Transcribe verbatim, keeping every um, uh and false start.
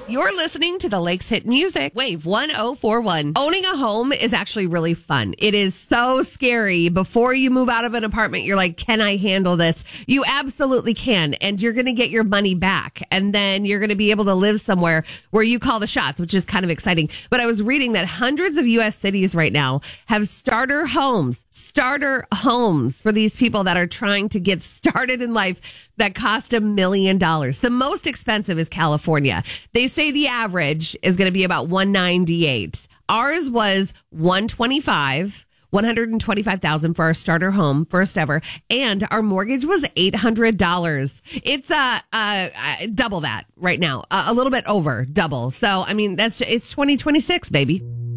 You're listening to the Lakes Hit Music, Wave one oh four one. Owning a home is actually really fun. It is so scary. Before you move out of an apartment, you're like, can I handle this? You absolutely can. And you're going to get your money back. And then you're going to be able to live somewhere where you call the shots, which is kind of exciting. But I was reading that hundreds of U S cities right now have starter homes, starter homes for these people that are trying to get started in life that cost a million dollars. The most expensive is California. They say the average is going to be about one ninety-eight. Ours was one twenty-five, one hundred twenty-five thousand for our starter home, first ever, and our mortgage was eight hundred dollars. It's uh, uh, uh double that right now, uh, a little bit over double. So I mean, that's it's twenty twenty-six, baby.